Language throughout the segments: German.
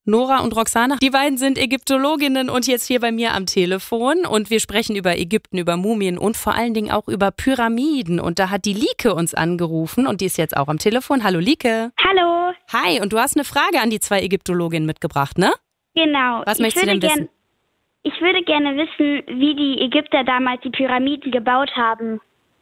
Nora und Roxana, die beiden sind Ägyptologinnen und jetzt hier bei mir am Telefon und wir sprechen über Ägypten, über Mumien und vor allen Dingen auch über Pyramiden und da hat die Lieke uns angerufen und die ist jetzt auch am Telefon. Hallo Lieke. Hallo. Hi, und du hast eine Frage an die zwei Ägyptologinnen mitgebracht, ne? Genau. Was möchtest du denn wissen? Ich würde gerne wissen, wie die Ägypter damals die Pyramiden gebaut haben.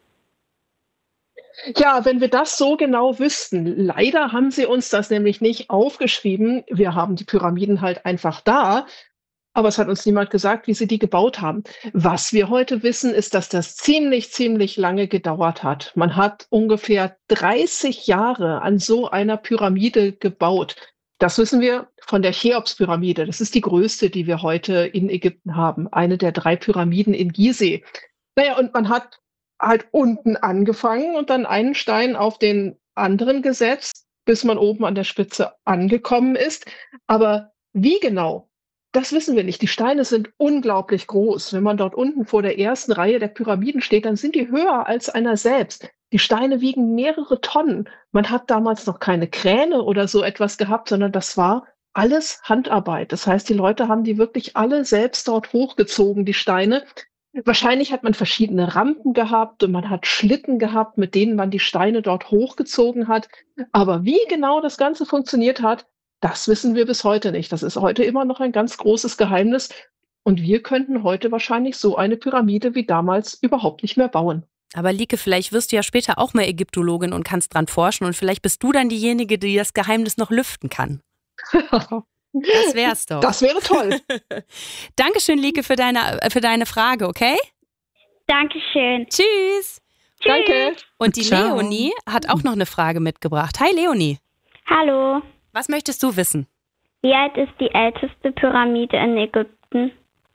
Ja, wenn wir das so genau wüssten. Leider haben sie uns das nämlich nicht aufgeschrieben. Wir haben die Pyramiden halt einfach da, aber es hat uns niemand gesagt, wie sie die gebaut haben. Was wir heute wissen, ist, dass das ziemlich lange gedauert hat. Man hat ungefähr 30 Jahre an so einer Pyramide gebaut. Das wissen wir von der Cheops-Pyramide. Das ist die größte, die wir heute in Ägypten haben. Eine der 3 Pyramiden in Gizeh. Naja, und man hat halt unten angefangen und dann einen Stein auf den anderen gesetzt, bis man oben an der Spitze angekommen ist. Aber wie genau, das wissen wir nicht. Die Steine sind unglaublich groß. Wenn man dort unten vor der ersten Reihe der Pyramiden steht, dann sind die höher als einer selbst. Die Steine wiegen mehrere Tonnen. Man hat damals noch keine Kräne oder so etwas gehabt, sondern das war alles Handarbeit. Das heißt, die Leute haben die wirklich alle selbst dort hochgezogen, die Steine. Wahrscheinlich hat man verschiedene Rampen gehabt und man hat Schlitten gehabt, mit denen man die Steine dort hochgezogen hat. Aber wie genau das Ganze funktioniert hat, das wissen wir bis heute nicht. Das ist heute immer noch ein ganz großes Geheimnis. Und wir könnten heute wahrscheinlich so eine Pyramide wie damals überhaupt nicht mehr bauen. Aber Lieke, vielleicht wirst du ja später auch mal Ägyptologin und kannst dran forschen und vielleicht bist du dann diejenige, die das Geheimnis noch lüften kann. Das wär's doch. Das wäre toll. Dankeschön, Lieke, für deine Frage, okay? Dankeschön. Tschüss. Danke. Und die Ciao. Leonie hat auch noch eine Frage mitgebracht. Hi, Leonie. Hallo. Was möchtest du wissen? Wie alt ist die älteste Pyramide in Ägypten?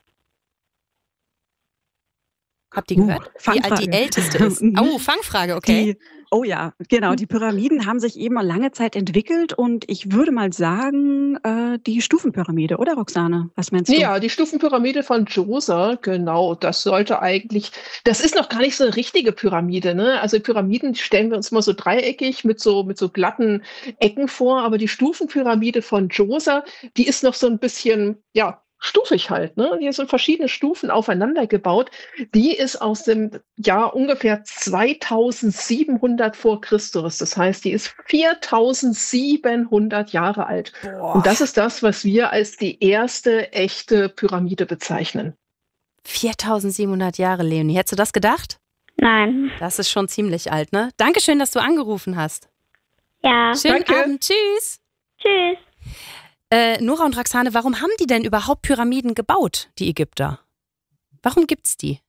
Habt ihr gehört? Wie alt Fangfrage. die älteste ist? Oh, Fangfrage, okay. Oh ja, genau. Die Pyramiden haben sich eben lange Zeit entwickelt und ich würde mal sagen, die Stufenpyramide, oder Roxane? Was meinst du? Ja, die Stufenpyramide von Djoser, genau, das ist noch gar nicht so eine richtige Pyramide, ne? Also Pyramiden stellen wir uns mal so dreieckig mit so glatten Ecken vor, aber die Stufenpyramide von Djoser, die ist noch so ein bisschen, ja, stufig halt, ne? Die sind verschiedene Stufen aufeinander gebaut. Die ist aus dem Jahr ungefähr 2700 vor Christus. Das heißt, die ist 4700 Jahre alt. Boah. Und das ist das, was wir als die erste echte Pyramide bezeichnen. 4700 Jahre, Leonie. Hättest du das gedacht? Nein. Das ist schon ziemlich alt, ne? Dankeschön, dass du angerufen hast. Ja. Schönen Danke. Abend. Tschüss. Tschüss. Nora und Roxane, warum haben die denn überhaupt Pyramiden gebaut, die Ägypter? Warum gibt's die?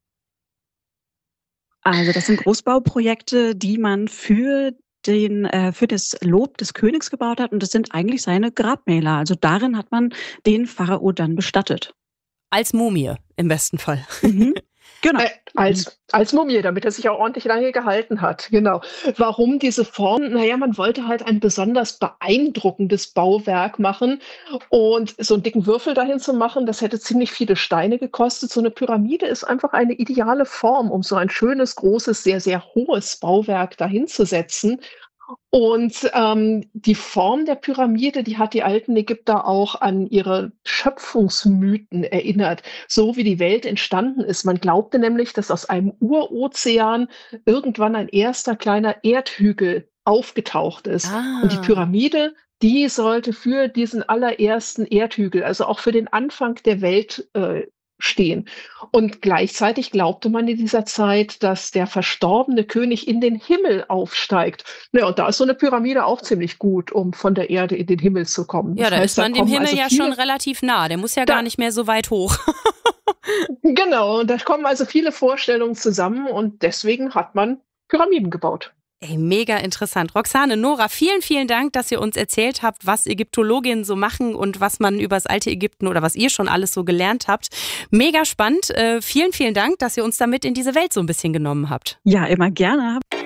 Also das sind Großbauprojekte, die man für das Lob des Königs gebaut hat und das sind eigentlich seine Grabmäler. Also darin hat man den Pharao dann bestattet. Als Mumie, im besten Fall. Mhm. Genau. Als Mumie, damit er sich auch ordentlich lange gehalten hat. Genau. Warum diese Form? Naja, man wollte halt ein besonders beeindruckendes Bauwerk machen und so einen dicken Würfel dahin zu machen, das hätte ziemlich viele Steine gekostet. So eine Pyramide ist einfach eine ideale Form, um so ein schönes, großes, sehr hohes Bauwerk dahin zu setzen. Und die Form der Pyramide, die hat die alten Ägypter auch an ihre Schöpfungsmythen erinnert, so wie die Welt entstanden ist. Man glaubte nämlich, dass aus einem Urozean irgendwann ein erster kleiner Erdhügel aufgetaucht ist. Und die Pyramide, die sollte für diesen allerersten Erdhügel, also auch für den Anfang der Welt stehen. Und gleichzeitig glaubte man in dieser Zeit, dass der verstorbene König in den Himmel aufsteigt. Ja, und da ist so eine Pyramide auch ziemlich gut, um von der Erde in den Himmel zu kommen. Ja, Das da heißt, ist man dem kommen Himmel also ja viele- schon relativ nah. Der muss ja gar nicht mehr so weit hoch. Genau, und da kommen also viele Vorstellungen zusammen und deswegen hat man Pyramiden gebaut. Ey, mega interessant. Roxane, Nora, vielen Dank, dass ihr uns erzählt habt, was Ägyptologinnen so machen und was man über das alte Ägypten oder was ihr schon alles so gelernt habt. Mega spannend. Vielen Dank, dass ihr uns damit in diese Welt so ein bisschen genommen habt. Ja, immer gerne.